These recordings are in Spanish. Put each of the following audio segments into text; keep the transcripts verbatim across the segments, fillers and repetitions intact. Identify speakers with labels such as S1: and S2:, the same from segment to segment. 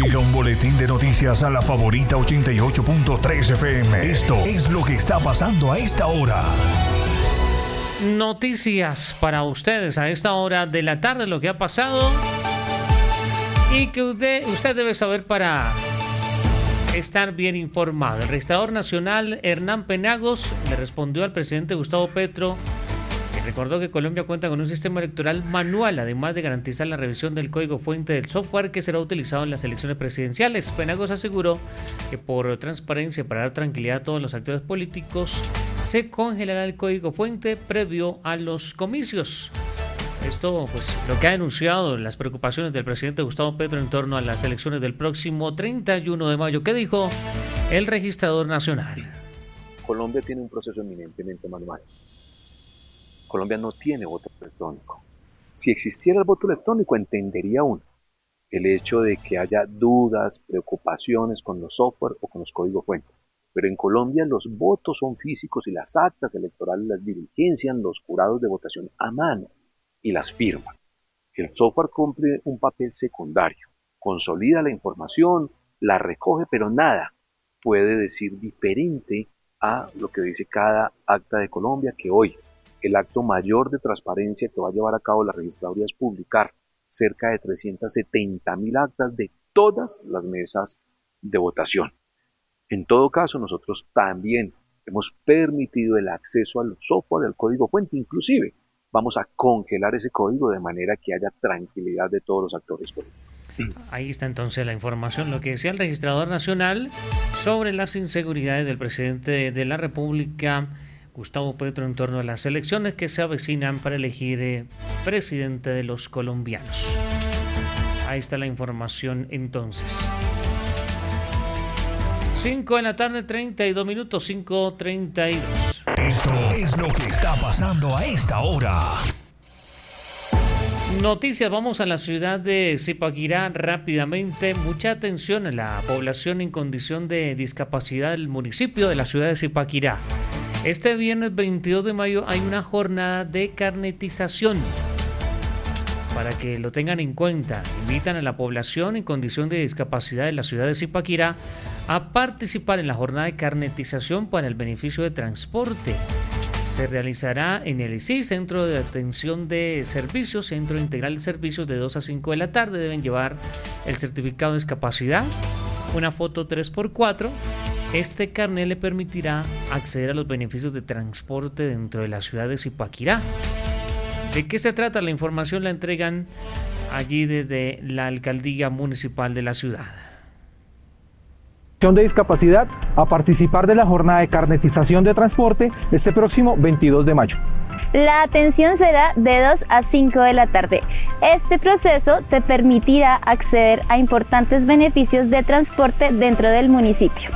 S1: Llega un boletín de noticias a la favorita ochenta y ocho punto tres F M. Esto es lo que está pasando a esta hora.
S2: Noticias para ustedes a esta hora de la tarde, lo que ha pasado y que usted, usted debe saber para estar bien informado. El registrador nacional Hernán Penagos le respondió al presidente Gustavo Petro, que recordó que Colombia cuenta con un sistema electoral manual, además de garantizar la revisión del código fuente del software que será utilizado en las elecciones presidenciales. Penagos aseguró que por transparencia y para dar tranquilidad a todos los actores políticos, se congelará el código fuente previo a los comicios. Esto, pues, lo que ha denunciado las preocupaciones del presidente Gustavo Petro en torno a las elecciones del próximo treinta y uno de mayo. ¿Qué dijo el registrador nacional?
S3: Colombia tiene un proceso eminentemente manual. Colombia no tiene voto electrónico. Si existiera el voto electrónico, entendería uno el hecho de que haya dudas, preocupaciones con los software o con los códigos fuentes. Pero en Colombia los votos son físicos y las actas electorales las diligencian los jurados de votación a mano y las firman. El software cumple un papel secundario, consolida la información, la recoge, pero nada puede decir diferente a lo que dice cada acta de Colombia, que hoy el acto mayor de transparencia que va a llevar a cabo la registraduría es publicar cerca de trescientas setenta mil actas de todas las mesas de votación. En todo caso, nosotros también hemos permitido el acceso al software, al código fuente, inclusive vamos a congelar ese código de manera que haya tranquilidad de todos los actores políticos.
S2: Ahí está entonces la información, lo que decía el registrador nacional sobre las inseguridades del presidente de la República, Gustavo Petro, en torno a las elecciones que se avecinan para elegir eh, presidente de los colombianos. Ahí está la información entonces. cinco de la tarde, treinta y dos minutos, cinco treinta y dos.
S1: Esto es lo que está pasando a esta hora.
S2: Noticias, vamos a la ciudad de Zipaquirá rápidamente. Mucha atención a la población en condición de discapacidad del municipio de la ciudad de Zipaquirá. Este viernes veintidós de mayo hay una jornada de carnetización. Para que lo tengan en cuenta, invitan a la población en condición de discapacidad de la ciudad de Zipaquirá a participar en la jornada de carnetización para el beneficio de transporte. Se realizará en el I C I, Centro de Atención de Servicios, Centro Integral de Servicios, de dos a cinco de la tarde. Deben llevar el certificado de discapacidad, una foto tres por cuatro. Este carnet le permitirá acceder a los beneficios de transporte dentro de la ciudad de Zipaquirá. ¿De qué se trata? La información la entregan allí desde la Alcaldía Municipal de la ciudad.
S4: De discapacidad a participar de la jornada de carnetización de transporte este próximo veintidós de mayo.
S5: La atención será de dos a cinco de la tarde. Este proceso te permitirá acceder a importantes beneficios de transporte dentro del municipio.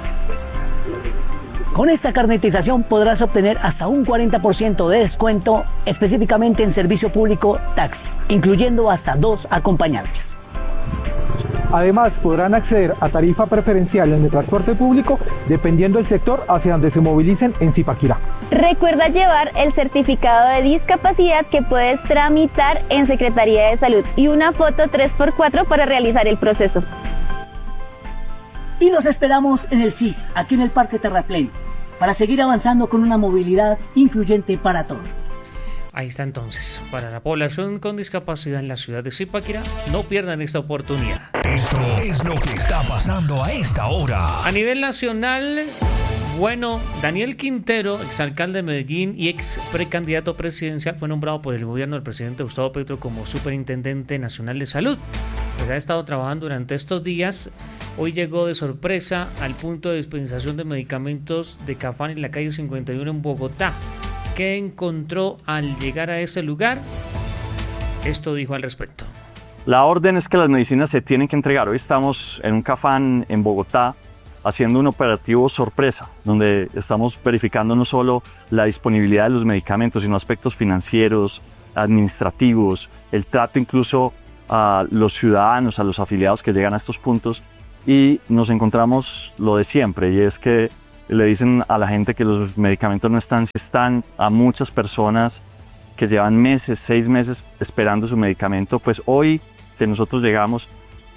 S6: Con esta carnetización podrás obtener hasta un cuarenta por ciento de descuento específicamente en servicio público taxi, incluyendo hasta dos acompañantes.
S4: Además, podrán acceder a tarifa preferencial en el transporte público dependiendo del sector hacia donde se movilicen en Zipaquirá.
S5: Recuerda llevar el certificado de discapacidad que puedes tramitar en Secretaría de Salud y una foto tres por cuatro para realizar el proceso.
S6: Y los esperamos en el C I S, aquí en el Parque Terraplén, para seguir avanzando con una movilidad incluyente para todos.
S2: Ahí está entonces, para la población con discapacidad en la ciudad de Zipaquirá, no pierdan esta oportunidad.
S1: Esto es lo que está pasando a esta hora.
S2: A nivel nacional, bueno, Daniel Quintero, exalcalde de Medellín y ex precandidato presidencial, fue nombrado por el gobierno del presidente Gustavo Petro como Superintendente Nacional de Salud. Pues ha estado trabajando durante estos días. Hoy llegó de sorpresa al punto de dispensación de medicamentos de Cafán en la calle cincuenta y uno en Bogotá. ¿Qué encontró al llegar a ese lugar? Esto dijo al respecto.
S7: La orden es que las medicinas se tienen que entregar. Hoy estamos en un Cafán en Bogotá haciendo un operativo sorpresa, donde estamos verificando no solo la disponibilidad de los medicamentos, sino aspectos financieros, administrativos, el trato incluso a los ciudadanos, a los afiliados que llegan a estos puntos. Y nos encontramos lo de siempre, y es que le dicen a la gente que los medicamentos no están, están a muchas personas que llevan meses, seis meses esperando su medicamento. Pues hoy que nosotros llegamos,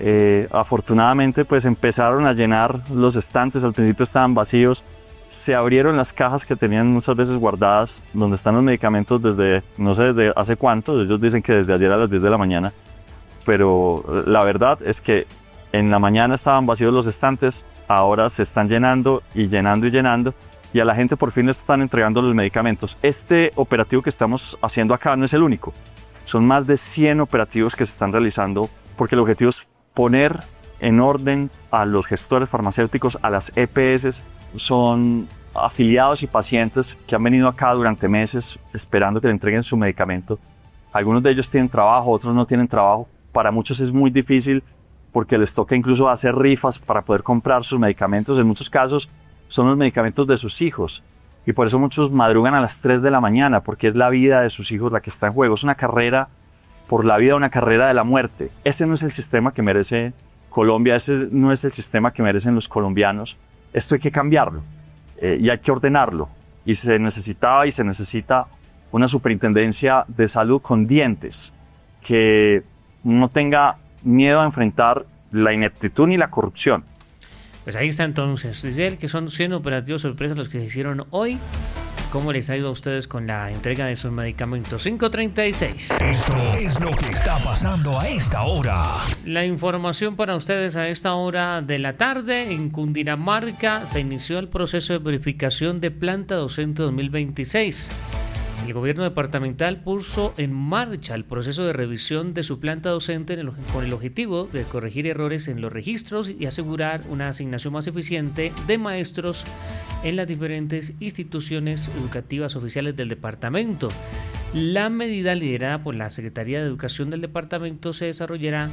S7: Eh, afortunadamente pues empezaron a llenar los estantes, al principio estaban vacíos, se abrieron las cajas que tenían muchas veces guardadas, donde están los medicamentos desde, no sé desde hace cuánto, ellos dicen que desde ayer a las diez de la mañana, pero la verdad es que en la mañana estaban vacíos los estantes, ahora se están llenando y llenando y llenando, y a la gente por fin les están entregando los medicamentos. Este operativo que estamos haciendo acá no es el único, son más de cien operativos que se están realizando, porque el objetivo es poner en orden a los gestores farmacéuticos, a las E P S, son afiliados y pacientes que han venido acá durante meses esperando que le entreguen su medicamento. Algunos de ellos tienen trabajo, otros no tienen trabajo. Para muchos es muy difícil porque les toca incluso hacer rifas para poder comprar sus medicamentos. En muchos casos son los medicamentos de sus hijos y por eso muchos madrugan a las tres de la mañana, porque es la vida de sus hijos la que está en juego. Es una carrera por la vida, una carrera de la muerte. Ese no es el sistema que merece Colombia, ese no es el sistema que merecen los colombianos. Esto hay que cambiarlo eh, y hay que ordenarlo. Y se necesitaba y se necesita una superintendencia de salud con dientes, que no tenga miedo a enfrentar la ineptitud ni la corrupción.
S2: Pues ahí está entonces. Dice él que son cien operativos sorpresa los que se hicieron hoy. ¿Cómo les ha ido a ustedes con la entrega de sus medicamentos? cinco treinta y seis.
S1: Esto es lo que está pasando a esta hora.
S2: La información para ustedes a esta hora de la tarde. En Cundinamarca se inició el proceso de verificación de planta docente dos mil veintiséis. El gobierno departamental puso en marcha el proceso de revisión de su planta docente con el objetivo de corregir errores en los registros y asegurar una asignación más eficiente de maestros en las diferentes instituciones educativas oficiales del departamento. La medida, liderada por la Secretaría de Educación del departamento, se desarrollará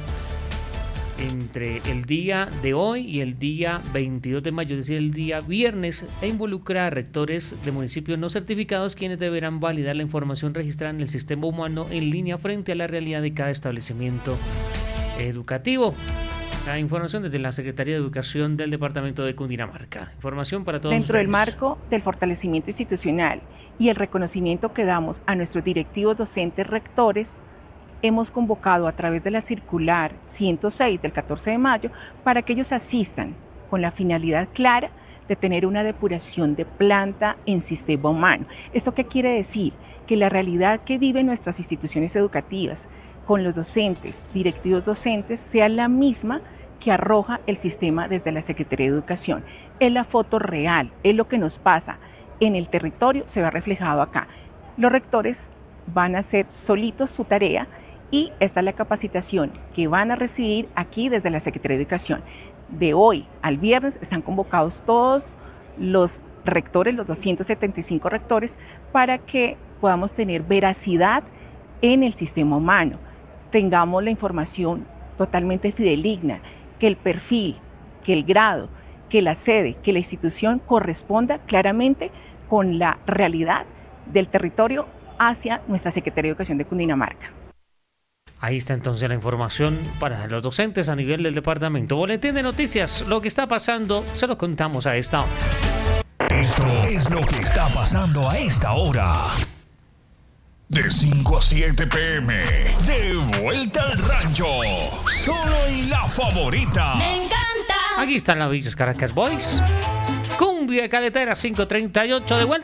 S2: entre el día de hoy y el día veintidós de mayo, es decir, el día viernes, e involucra a rectores de municipios no certificados, quienes deberán validar la información registrada en el sistema humano en línea frente a la realidad de cada establecimiento educativo. La información desde la Secretaría de Educación del Departamento de Cundinamarca. Información para todos
S8: Dentro
S2: ustedes.
S8: del marco del fortalecimiento institucional y el reconocimiento que damos a nuestros directivos, docentes, rectores, hemos convocado a través de la circular ciento seis del catorce de mayo para que ellos asistan con la finalidad clara de tener una depuración de planta en sistema humano. ¿Esto qué quiere decir? Que la realidad que viven nuestras instituciones educativas con los docentes, directivos docentes, sea la misma que arroja el sistema desde la Secretaría de Educación. Es la foto real, es lo que nos pasa en el territorio, se ve reflejado acá. Los rectores van a hacer solitos su tarea y esta es la capacitación que van a recibir aquí desde la Secretaría de Educación. De hoy al viernes están convocados todos los rectores, los doscientos setenta y cinco rectores, para que podamos tener veracidad en el sistema humano, tengamos la información totalmente fidedigna, que el perfil, que el grado, que la sede, que la institución corresponda claramente con la realidad del territorio hacia nuestra Secretaría de Educación de Cundinamarca.
S2: Ahí está entonces la información para los docentes a nivel del departamento. Boletín de noticias, lo que está pasando, se lo contamos a esta hora.
S1: Esto es lo que está pasando a esta hora. De cinco a siete pe eme, de vuelta al rancho, solo en La Favorita.
S9: ¡Me encanta!
S2: Aquí están las Villas Caracas Boys. Cumbia Caletera cinco treinta y ocho, de vuelta.